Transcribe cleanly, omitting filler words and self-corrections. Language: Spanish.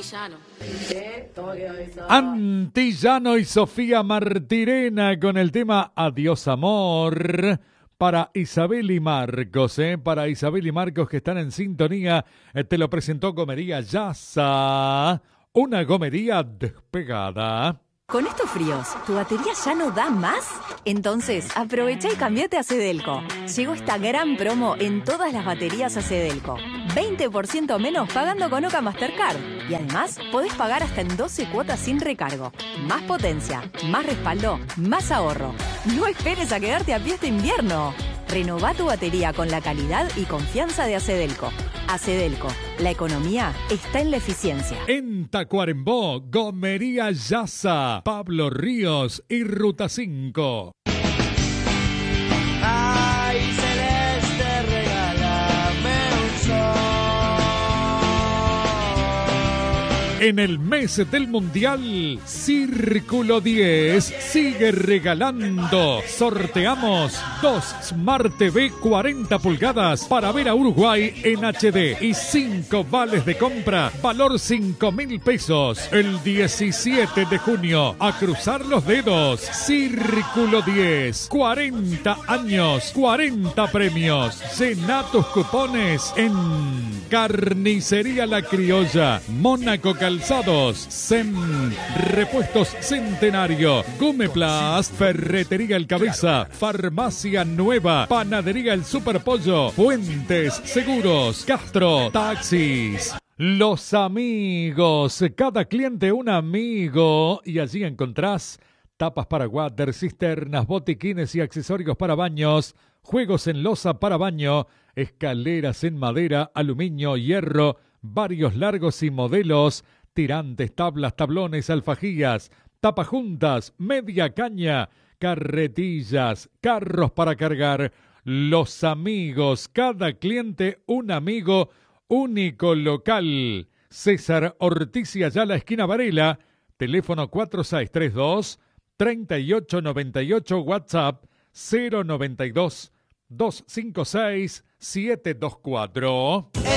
Antillano. Antillano y Sofía Martirena con el tema Adiós Amor. Para Isabel y Marcos, para Isabel y Marcos que están en sintonía, te lo presentó Gomería Yasa, una gomería despegada. ¿Con estos fríos, tu batería ya no da más? Entonces, aprovecha y cambiate a Cedelco. Llegó esta gran promo en todas las baterías a Cedelco. 20% menos pagando con Oca Mastercard. Y además, podés pagar hasta en 12 cuotas sin recargo. Más potencia, más respaldo, más ahorro. No esperes a quedarte a pie este invierno. Renová tu batería con la calidad y confianza de Acedelco. Acedelco, la economía está en la eficiencia. En Tacuarembó, Gomería Yasa, Pablo Ríos y Ruta 5. Ay, Celeste, regálame un sol. En el mes del Mundial, Círculo 10 sigue regalando. Sorteamos 2 Smart TV 40 pulgadas para ver a Uruguay en HD y 5 vales de compra, valor 5.000 pesos. El 17 de junio, a cruzar los dedos. Círculo 10, 40 años, 40 premios. Llena tus cupones en Carnicería La Criolla, Mónaco Calzados, SEM, Repuestos Centenario, Gumeplast, Ferretería El Cabeza, Farmacia Nueva, Panadería El Superpollo, Fuentes Seguros, Castro, Taxis. Los amigos, cada cliente un amigo, y allí encontrás tapas para water, cisternas, botiquines y accesorios para baños, juegos en loza para baño, escaleras en madera, aluminio, hierro, varios largos y modelos, tirantes, tablas, tablones, alfajillas, tapajuntas, media caña, carretillas, carros para cargar. Los amigos, cada cliente un amigo, único local. César Ortiz y Ayala, esquina Varela, teléfono 4632-3898, WhatsApp 092-256-724.